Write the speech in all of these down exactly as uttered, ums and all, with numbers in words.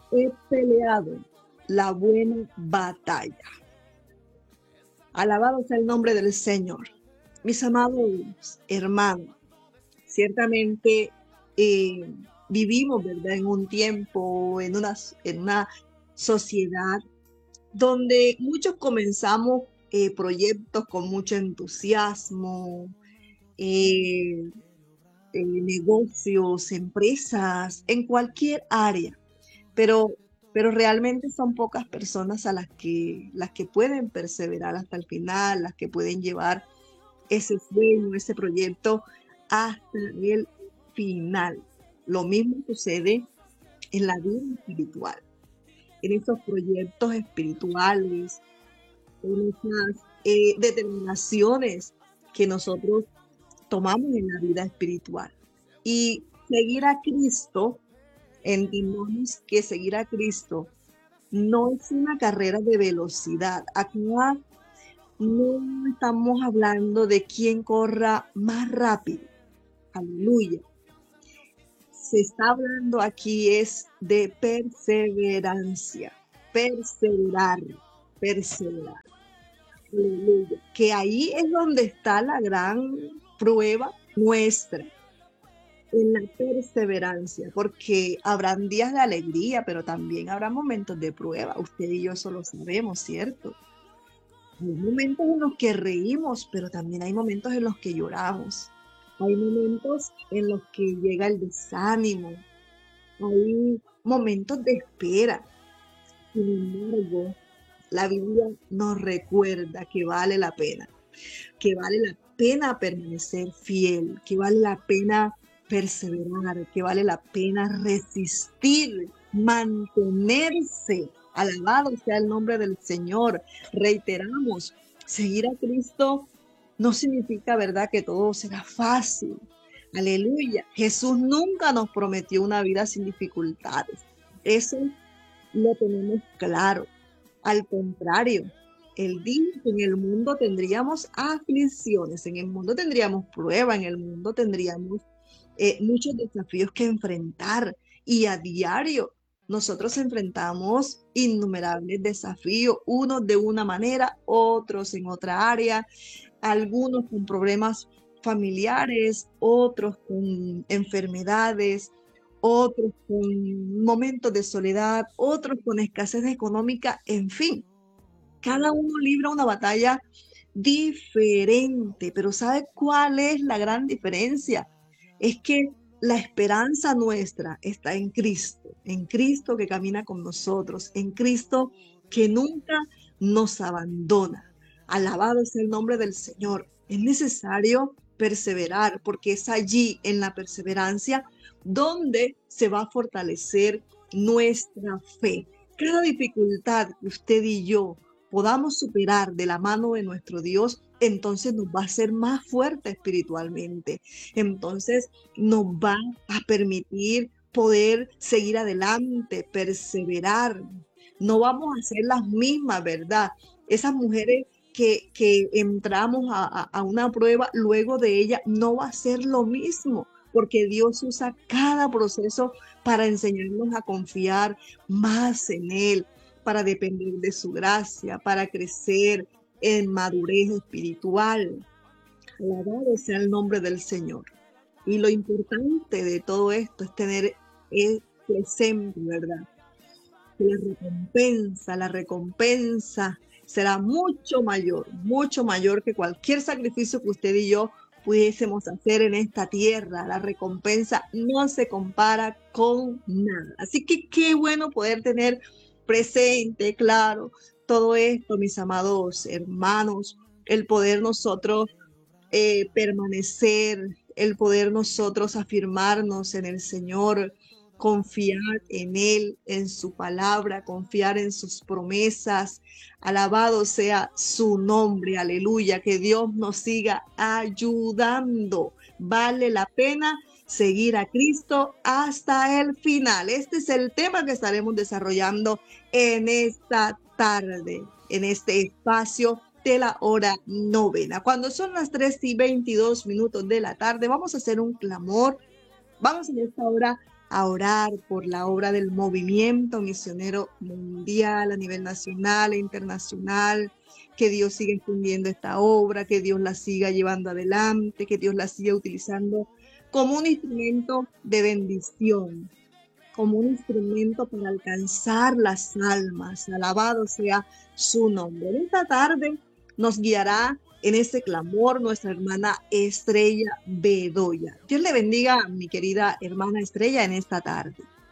he peleado la buena batalla. Alabado sea el nombre del Señor. Mis amados hermanos, ciertamente eh, vivimos, ¿verdad?, en un tiempo, en una, en una sociedad donde muchos comenzamos eh, proyectos con mucho entusiasmo, eh, eh, negocios, empresas, en cualquier área, pero, pero realmente son pocas personas a las que, las que pueden perseverar hasta el final, las que pueden llevar ese sueño, ese proyecto hasta el final. Lo mismo sucede en la vida espiritual, en esos proyectos espirituales, en esas eh, determinaciones que nosotros tomamos en la vida espiritual. Y seguir a Cristo, entendamos que seguir a Cristo no es una carrera de velocidad. Acá no estamos hablando de quién corra más rápido. Aleluya. Se está hablando aquí es de perseverancia. Perseverar. Perseverar. Aleluya. Que ahí es donde está la gran prueba nuestra, en la perseverancia, porque habrán días de alegría, pero también habrá momentos de prueba. Usted y yo eso lo sabemos, ¿cierto? Hay momentos en los que reímos, pero también hay momentos en los que lloramos. Hay momentos en los que llega el desánimo. Hay momentos de espera. Sin embargo, la Biblia nos recuerda que vale la pena, que vale la pena permanecer fiel, que vale la pena perseverar, que vale la pena resistir, mantenerse. Alabado sea el nombre del Señor. Reiteramos, seguir a Cristo no significa, ¿verdad?, que todo será fácil. Aleluya. Jesús nunca nos prometió una vida sin dificultades. Eso lo tenemos claro. Al contrario, Él dijo que en el mundo tendríamos aflicciones, en el mundo tendríamos pruebas, en el mundo tendríamos eh, muchos desafíos que enfrentar, y a diario nosotros enfrentamos innumerables desafíos, unos de una manera, otros en otra área, algunos con problemas familiares, otros con enfermedades, otros con momentos de soledad, otros con escasez económica, en fin. Cada uno libra una batalla diferente, pero ¿sabe cuál es la gran diferencia? Es que la esperanza nuestra está en Cristo, en Cristo que camina con nosotros, en Cristo que nunca nos abandona. Alabado sea el nombre del Señor. Es necesario perseverar, porque es allí, en la perseverancia, donde se va a fortalecer nuestra fe. Cada dificultad que usted y yo podamos superar de la mano de nuestro Dios, entonces nos va a hacer más fuerte espiritualmente. Entonces nos va a permitir poder seguir adelante, perseverar. No vamos a ser las mismas, ¿verdad? Esas mujeres que, que entramos a, a, a una prueba, luego de ella no va a ser lo mismo, porque Dios usa cada proceso para enseñarnos a confiar más en Él, para depender de su gracia, para crecer en madurez espiritual. Alabado sea el nombre del Señor. Y lo importante de todo esto es tener el presente, ¿verdad? Que la recompensa, la recompensa será mucho mayor, mucho mayor que cualquier sacrificio que usted y yo pudiésemos hacer en esta tierra. La recompensa no se compara con nada. Así que qué bueno poder tener presente, claro, todo esto, mis amados hermanos, el poder nosotros eh, permanecer, el poder nosotros afirmarnos en el Señor, confiar en Él, en su palabra, confiar en sus promesas. Alabado sea su nombre, aleluya, que Dios nos siga ayudando. Vale la pena seguir a Cristo hasta el final. Este es el tema que estaremos desarrollando en esta tarde, en este espacio de la hora novena. Cuando son las tres y veintidós minutos de la tarde, vamos a hacer un clamor. Vamos en esta hora a orar por la obra del movimiento misionero mundial a nivel nacional e internacional, que Dios siga extendiendo esta obra, que Dios la siga llevando adelante, que Dios la siga utilizando como un instrumento de bendición, como un instrumento para alcanzar las almas. Alabado sea su nombre. En esta tarde nos guiará en ese clamor nuestra hermana Estrella Bedoya. Dios le bendiga, mi querida hermana Estrella, en esta tarde.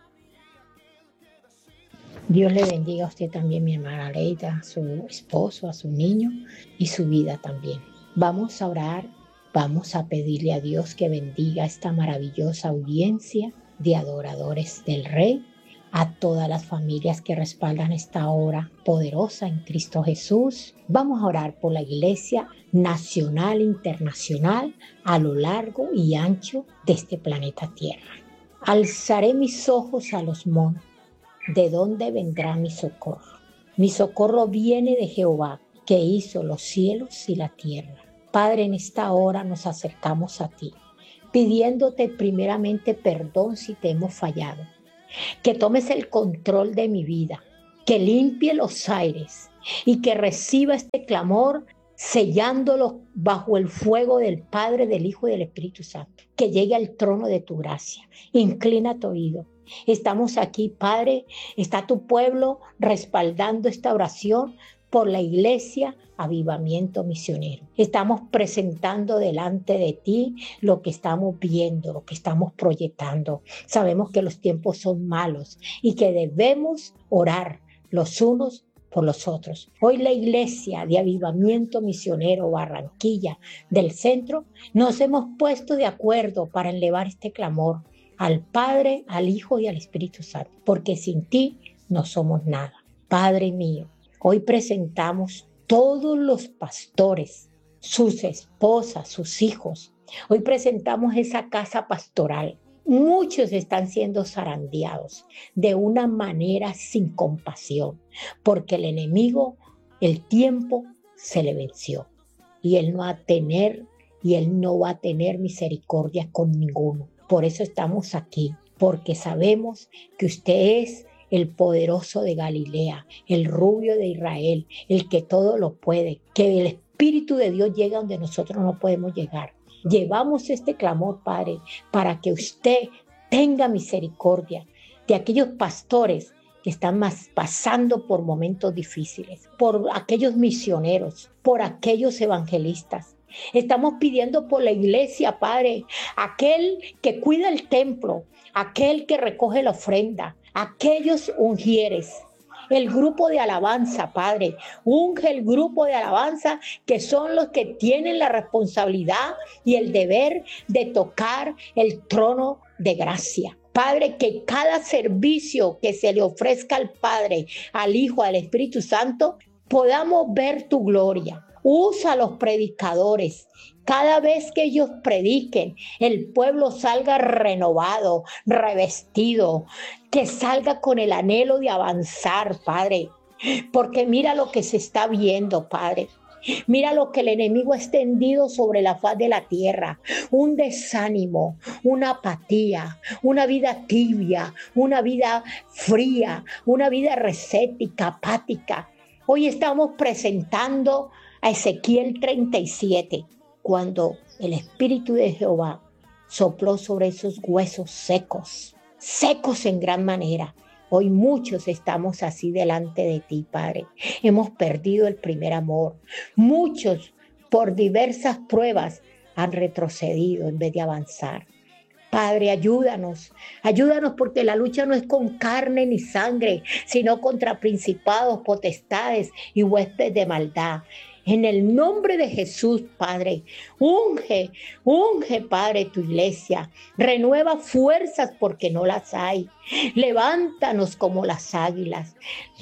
Dios le bendiga a usted también, mi hermana Leida, a su esposo, a su niño y su vida también. Vamos a orar, vamos a pedirle a Dios que bendiga esta maravillosa audiencia de adoradores del Rey, a todas las familias que respaldan esta obra poderosa en Cristo Jesús. Vamos a orar por la iglesia nacional e internacional a lo largo y ancho de este planeta Tierra. Alzaré mis ojos a los montes. ¿De dónde vendrá mi socorro? Mi socorro viene de Jehová, que hizo los cielos y la tierra. Padre, en esta hora nos acercamos a ti, pidiéndote primeramente perdón si te hemos fallado. Que tomes el control de mi vida, que limpie los aires y que reciba este clamor sellándolo bajo el fuego del Padre, del Hijo y del Espíritu Santo. Que llegue al trono de tu gracia. Inclina tu oído. Estamos aquí, Padre, está tu pueblo respaldando esta oración por la iglesia Avivamiento Misionero. Estamos presentando delante de ti lo que estamos viendo, lo que estamos proyectando. Sabemos que los tiempos son malos y que debemos orar los unos por los otros. Hoy la iglesia de Avivamiento Misionero Barranquilla del Centro nos hemos puesto de acuerdo para elevar este clamor al Padre, al Hijo y al Espíritu Santo, porque sin ti no somos nada. Padre mío, hoy presentamos todos los pastores, sus esposas, sus hijos. Hoy presentamos esa casa pastoral. Muchos están siendo zarandeados de una manera sin compasión, porque el enemigo, el tiempo se le venció y él no va a tener y él no va a tener misericordia con ninguno. Por eso estamos aquí, porque sabemos que usted es el poderoso de Galilea, el rubio de Israel, el que todo lo puede, que el Espíritu de Dios llega donde nosotros no podemos llegar. Llevamos este clamor, Padre, para que usted tenga misericordia de aquellos pastores que están más pasando por momentos difíciles, por aquellos misioneros, por aquellos evangelistas. Estamos pidiendo por la iglesia, Padre, aquel que cuida el templo, aquel que recoge la ofrenda, aquellos ungieres, el grupo de alabanza, Padre. Unge el grupo de alabanza que son los que tienen la responsabilidad y el deber de tocar el trono de gracia. Padre, que cada servicio que se le ofrezca al Padre, al Hijo, al Espíritu Santo, podamos ver tu gloria. Usa a los predicadores. Cada vez que ellos prediquen, el pueblo salga renovado, revestido, que salga con el anhelo de avanzar, Padre. Porque mira lo que se está viendo, Padre. Mira lo que el enemigo ha extendido sobre la faz de la tierra. Un desánimo, una apatía, una vida tibia, una vida fría, una vida recética, apática. Hoy estamos presentando a Ezequiel treinta y siete, cuando el Espíritu de Jehová sopló sobre esos huesos secos, secos en gran manera. Hoy muchos estamos así delante de ti, Padre. Hemos perdido el primer amor. Muchos, por diversas pruebas, han retrocedido en vez de avanzar. Padre, ayúdanos, ayúdanos porque la lucha no es con carne ni sangre, sino contra principados, potestades y huestes de maldad. En el nombre de Jesús, Padre, unge, unge, Padre, tu iglesia. Renueva fuerzas porque no las hay. Levántanos como las águilas.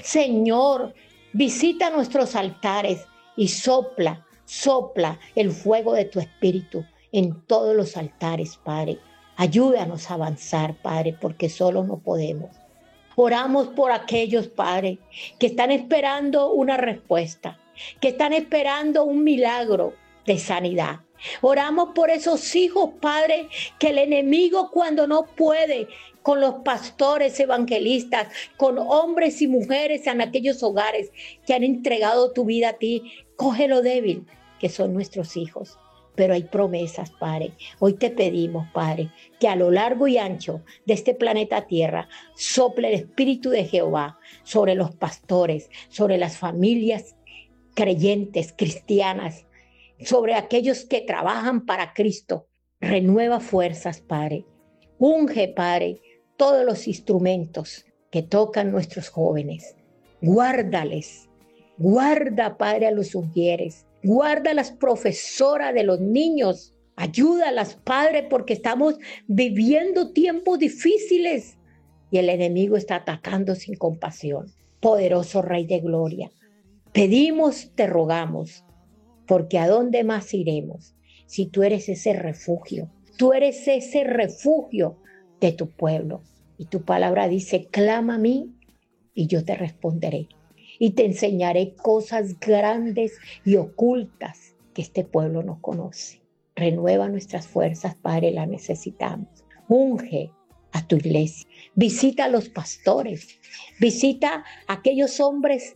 Señor, visita nuestros altares y sopla, sopla el fuego de tu espíritu en todos los altares, Padre. Ayúdanos a avanzar, Padre, porque solo no podemos. Oramos por aquellos, Padre, que están esperando una respuesta, que están esperando un milagro de sanidad, Oramos por esos hijos, Padre, que el enemigo cuando no puede, con los pastores evangelistas, con hombres y mujeres en aquellos hogares que han entregado tu vida a ti, coge lo débil, que son nuestros hijos. Pero hay promesas, Padre. Hoy te pedimos, Padre, que a lo largo y ancho de este planeta Tierra sople el Espíritu de Jehová sobre los pastores, sobre las familias creyentes, cristianas, sobre aquellos que trabajan para Cristo. Renueva fuerzas, Padre. Unge, Padre, todos los instrumentos que tocan nuestros jóvenes. Guárdales. Guarda, Padre, a los ungieres. Guarda a las profesoras de los niños. Ayúdalas, Padre, porque estamos viviendo tiempos difíciles y el enemigo está atacando sin compasión. Poderoso Rey de Gloria, pedimos, te rogamos, porque ¿a dónde más iremos si tú eres ese refugio? Tú eres ese refugio de tu pueblo. Y tu palabra dice, clama a mí y yo te responderé. Y te enseñaré cosas grandes y ocultas que este pueblo no conoce. Renueva nuestras fuerzas, Padre, las necesitamos. Unge a tu iglesia. Visita a los pastores. Visita a aquellos hombres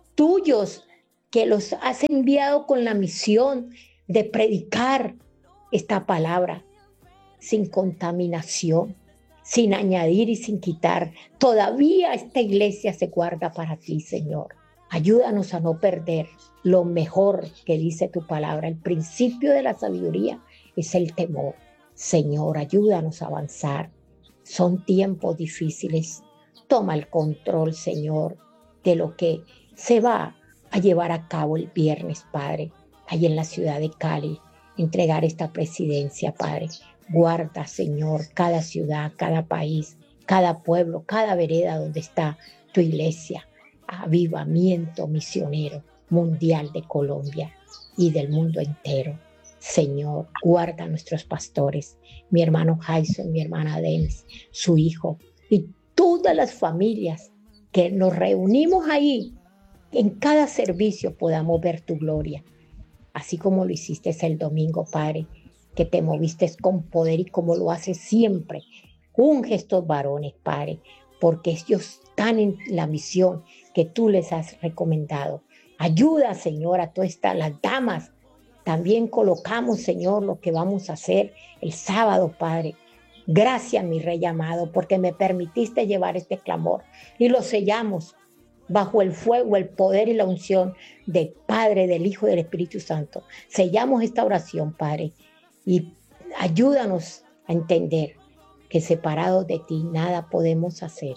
tuyos que los has enviado con la misión de predicar esta palabra sin contaminación, sin añadir y sin quitar. Todavía esta iglesia se guarda para ti, Señor. Ayúdanos a no perder lo mejor que dice tu palabra. El principio de la sabiduría es el temor. Señor, ayúdanos a avanzar. Son tiempos difíciles. Toma el control, Señor, de lo que se va a llevar a cabo el viernes, Padre, ahí en la ciudad de Cali. Entregar esta presidencia, Padre. Guarda, Señor, cada ciudad, cada país, cada pueblo, cada vereda donde está tu iglesia. Avivamiento misionero mundial de Colombia y del mundo entero. Señor, guarda a nuestros pastores, mi hermano Jason, mi hermana Denis, su hijo y todas las familias que nos reunimos ahí. En cada servicio podamos ver tu gloria, así como lo hiciste el domingo, Padre, que te moviste con poder y como lo haces siempre. Unge estos varones, Padre, porque ellos están en la misión que tú les has recomendado. Ayuda, Señor, a todas estas, las damas. También colocamos, Señor, lo que vamos a hacer el sábado, Padre. Gracias, mi Rey amado, porque me permitiste llevar este clamor y lo sellamos bajo el fuego, el poder y la unción del Padre, del Hijo y del Espíritu Santo. Sellamos esta oración, Padre, y ayúdanos a entender que separados de ti nada podemos hacer.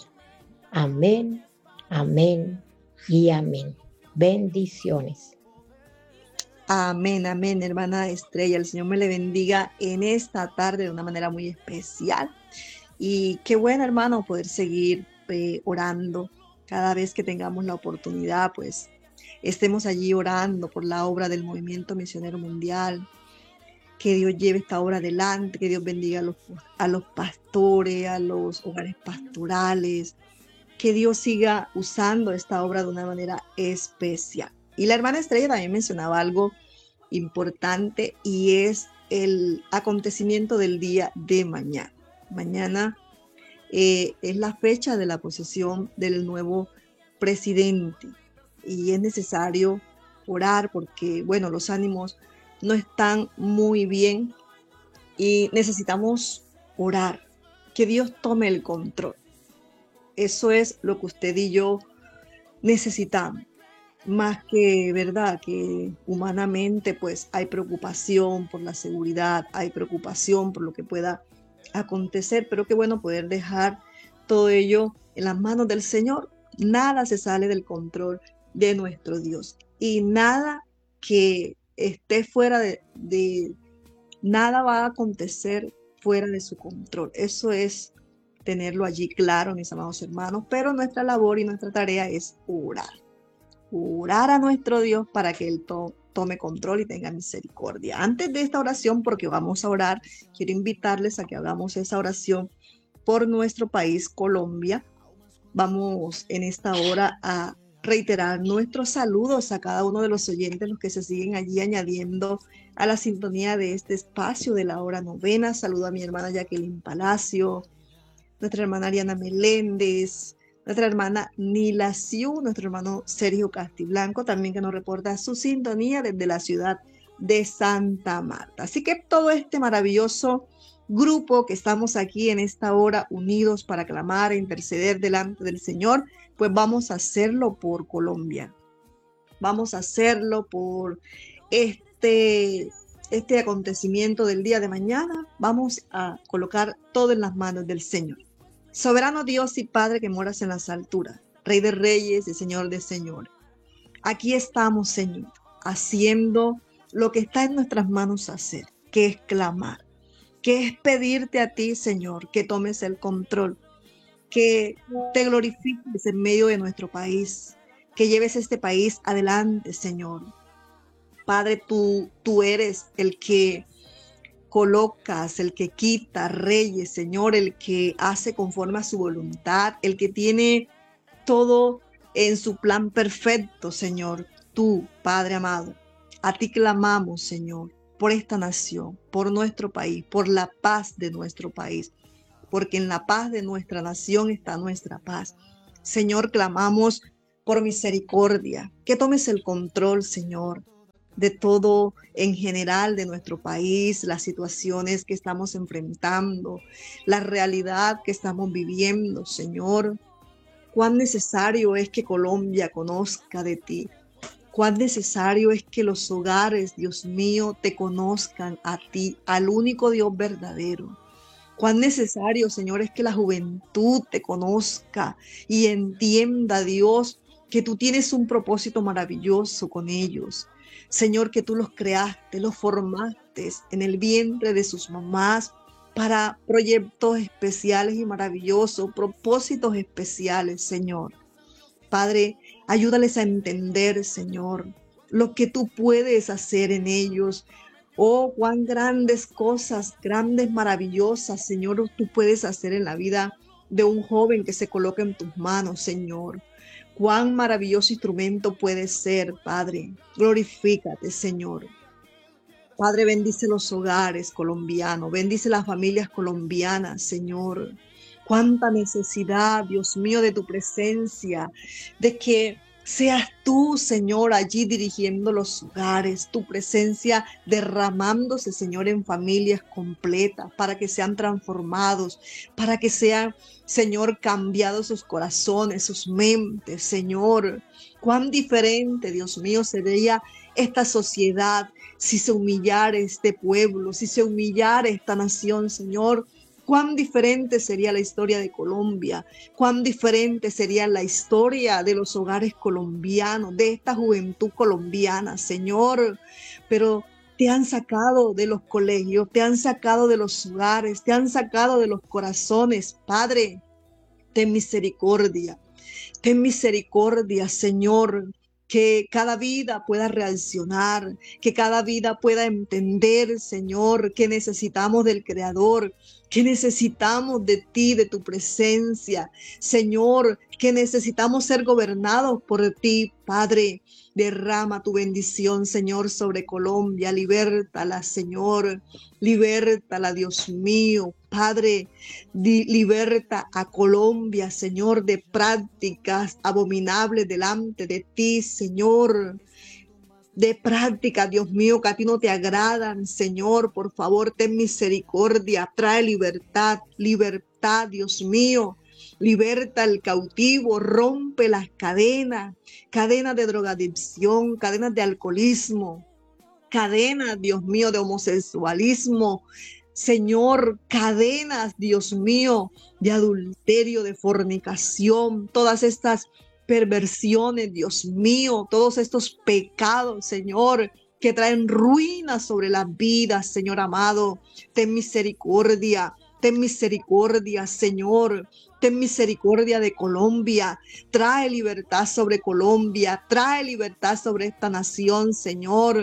Amén, amén y amén. Bendiciones. Amén, amén, hermana Estrella. El Señor me le bendiga en esta tarde de una manera muy especial. Y qué bueno, hermano, poder seguir eh, orando. Cada vez que tengamos la oportunidad, pues estemos allí orando por la obra del Movimiento Misionero Mundial. Que Dios lleve esta obra adelante, que Dios bendiga a los, a los pastores, a los hogares pastorales. Que Dios siga usando esta obra de una manera especial. Y la hermana Estrella también mencionaba algo importante y es el acontecimiento del día de mañana. Mañana eh, es la fecha de la posesión del nuevo presidente y es necesario orar porque, bueno, los ánimos no están muy bien y necesitamos orar, que Dios tome el control. Eso es lo que usted y yo necesitamos. Más que, ¿verdad? Que humanamente pues hay preocupación por la seguridad, hay preocupación por lo que pueda acontecer, pero qué bueno poder dejar todo ello en las manos del Señor. Nada se sale del control de nuestro Dios y nada que esté fuera de, de nada va a acontecer fuera de su control. Eso es tenerlo allí claro, mis amados hermanos, pero nuestra labor y nuestra tarea es orar. Orar a nuestro Dios para que Él to tome control y tenga misericordia. Antes de esta oración, porque vamos a orar, quiero invitarles a que hagamos esa oración por nuestro país, Colombia. Vamos en esta hora a reiterar nuestros saludos a cada uno de los oyentes, los que se siguen allí añadiendo a la sintonía de este espacio de la hora novena. Saludo a mi hermana Jacqueline Palacio, nuestra hermana Ariana Meléndez, nuestra hermana Nila Siu, nuestro hermano Sergio Castiblanco, también que nos reporta su sintonía desde la ciudad de Santa Marta. Así que todo este maravilloso grupo que estamos aquí en esta hora unidos para clamar e interceder delante del Señor, pues vamos a hacerlo por Colombia. Vamos a hacerlo por este, este acontecimiento del día de mañana. Vamos a colocar todo en las manos del Señor. Soberano Dios y Padre que moras en las alturas, Rey de reyes y Señor de señores. Aquí estamos, Señor, haciendo lo que está en nuestras manos hacer, que es clamar, que es pedirte a ti, Señor, que tomes el control, que te glorifiques en medio de nuestro país, que lleves este país adelante, Señor. Padre, tú, tú eres el que colocas, el que quita reyes, Señor, el que hace conforme a su voluntad, el que tiene todo en su plan perfecto, Señor. Tú, Padre amado, a ti clamamos, Señor, por esta nación, por nuestro país, por la paz de nuestro país, porque en la paz de nuestra nación está nuestra paz. Señor, clamamos por misericordia, que tomes el control, Señor, de todo en general de nuestro país, las situaciones que estamos enfrentando, la realidad que estamos viviendo, Señor. Cuán necesario es que Colombia conozca de ti. Cuán necesario es que los hogares, Dios mío, te conozcan a ti, al único Dios verdadero. Cuán necesario, Señor, es que la juventud te conozca y entienda, Dios, que tú tienes un propósito maravilloso con ellos. Señor, que tú los creaste, los formaste en el vientre de sus mamás para proyectos especiales y maravillosos, propósitos especiales, Señor. Padre, ayúdales a entender, Señor, lo que tú puedes hacer en ellos. Oh, cuán grandes cosas, grandes, maravillosas, Señor, tú puedes hacer en la vida de un joven que se coloca en tus manos, Señor. Cuán maravilloso instrumento puede ser, Padre. Glorifícate, Señor. Padre, bendice los hogares colombianos, bendice las familias colombianas, Señor. Cuánta necesidad, Dios mío, de tu presencia, de que seas tú, Señor, allí dirigiendo los hogares, tu presencia derramándose, Señor, en familias completas, para que sean transformados, para que sean, Señor, cambiados sus corazones, sus mentes, Señor. Cuán diferente, Dios mío, sería esta sociedad si se humillara este pueblo, si se humillara esta nación, Señor. Cuán diferente sería la historia de Colombia, cuán diferente sería la historia de los hogares colombianos, de esta juventud colombiana, Señor. Pero te han sacado de los colegios, te han sacado de los hogares, te han sacado de los corazones. Padre, ten misericordia, ten misericordia, Señor. Que cada vida pueda reaccionar, que cada vida pueda entender, Señor, que necesitamos del Creador, que necesitamos de ti, de tu presencia, Señor, que necesitamos ser gobernados por ti, Padre. Derrama tu bendición, Señor, sobre Colombia, libértala, Señor, libértala, Dios mío, Padre, di, liberta a Colombia, Señor, de prácticas abominables delante de ti, Señor, de prácticas, Dios mío, que a ti no te agradan, Señor, por favor, ten misericordia, trae libertad, libertad, Dios mío. Liberta al cautivo, rompe las cadenas, cadenas de drogadicción, cadenas de alcoholismo, cadenas, Dios mío, de homosexualismo, Señor, cadenas, Dios mío, de adulterio, de fornicación, todas estas perversiones, Dios mío, todos estos pecados, Señor, que traen ruinas sobre las vidas, Señor amado, ten misericordia. Ten misericordia, Señor. Ten misericordia de Colombia. Trae libertad sobre Colombia. Trae libertad sobre esta nación, Señor.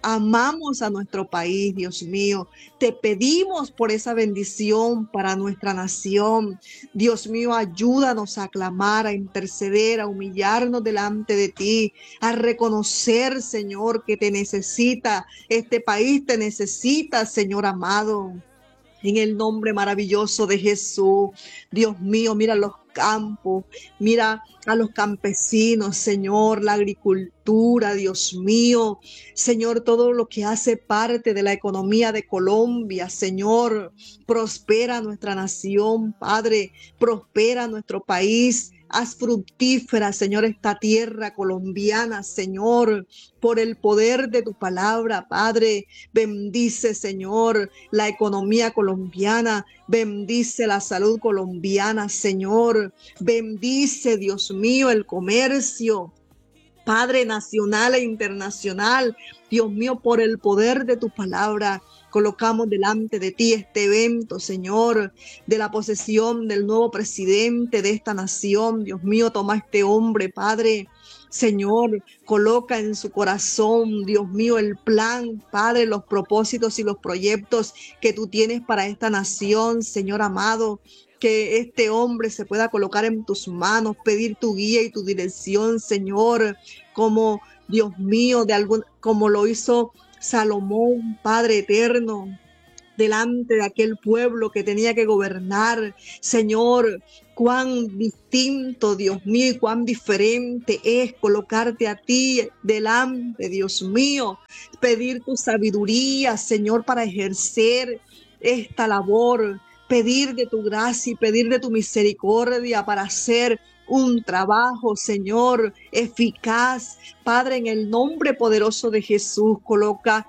Amamos a nuestro país, Dios mío. Te pedimos por esa bendición para nuestra nación. Dios mío, ayúdanos a clamar, a interceder, a humillarnos delante de ti, a reconocer, Señor, que te necesita. Este país te necesita, Señor amado. En el nombre maravilloso de Jesús. Dios mío, mira los campos, mira a los campesinos, Señor, la agricultura, Dios mío, Señor, todo lo que hace parte de la economía de Colombia, Señor, prospera nuestra nación, Padre, prospera nuestro país. Haz fructífera, Señor, esta tierra colombiana, Señor, por el poder de tu palabra, Padre. Bendice, Señor, la economía colombiana. Bendice la salud colombiana, Señor. Bendice, Dios mío, el comercio, Padre, nacional e internacional. Dios mío, por el poder de tu palabra, colocamos delante de ti este evento, Señor, de la posesión del nuevo presidente de esta nación. Dios mío, toma este hombre, Padre. Señor, coloca en su corazón, Dios mío, el plan, Padre, los propósitos y los proyectos que tú tienes para esta nación, Señor amado. Que este hombre se pueda colocar en tus manos, pedir tu guía y tu dirección, Señor, como Dios mío, de algún, como lo hizo Salomón, Padre eterno, delante de aquel pueblo que tenía que gobernar. Señor, cuán distinto, Dios mío, y cuán diferente es colocarte a ti delante, Dios mío, pedir tu sabiduría, Señor, para ejercer esta labor, pedir de tu gracia y pedir de tu misericordia para hacer un trabajo, Señor, eficaz. Padre, en el nombre poderoso de Jesús, coloca,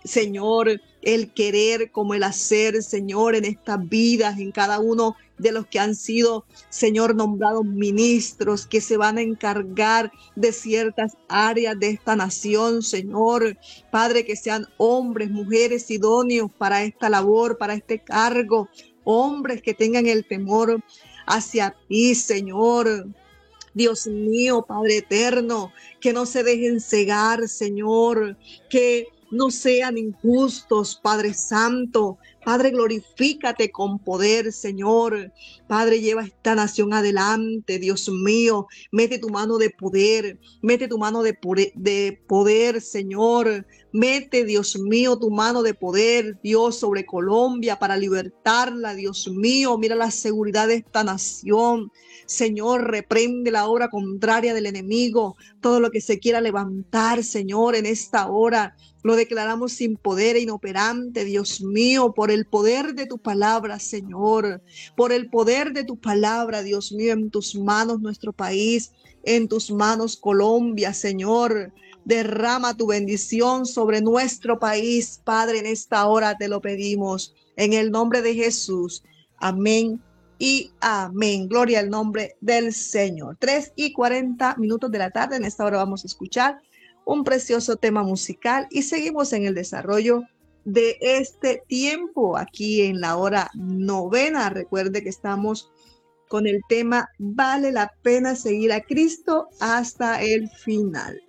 Señor, el querer como el hacer, Señor, en estas vidas, en cada uno de los que han sido, Señor, nombrados ministros, que se van a encargar de ciertas áreas de esta nación, Señor. Padre, que sean hombres, mujeres idóneos para esta labor, para este cargo, hombres que tengan el temor hacia ti, Señor. Dios mío, Padre eterno, que no se dejen cegar, Señor, que no sean injustos, Padre Santo. Padre, glorifícate con poder, Señor. Padre, lleva esta nación adelante, Dios mío. Mete tu mano de poder, mete tu mano de poder, de poder, Señor. Mete, Dios mío, tu mano de poder, Dios, sobre Colombia para libertarla, Dios mío. Mira la seguridad de esta nación. Señor, reprende la obra contraria del enemigo. Todo lo que se quiera levantar, Señor, en esta hora, lo declaramos sin poder e inoperante, Dios mío, por el poder de tu palabra, Señor, por el poder de tu palabra, Dios mío, en tus manos nuestro país, en tus manos Colombia, Señor. Derrama tu bendición sobre nuestro país, Padre, en esta hora te lo pedimos, en el nombre de Jesús. Amén y amén. Gloria al nombre del Señor. Tres y cuarenta minutos de la tarde, en esta hora vamos a escuchar un precioso tema musical y seguimos en el desarrollo de este tiempo aquí en la hora novena. Recuerde que estamos con el tema Vale la pena seguir a Cristo hasta el final.